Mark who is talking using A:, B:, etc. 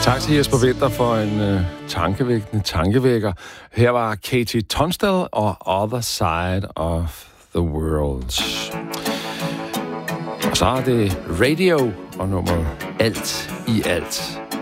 A: Tak til Jesper Winther for en tankevækkende tankevækker. Her var Katie Tunstall og Other Side of the World. Og så er det Radio og nummer Alt i Alt.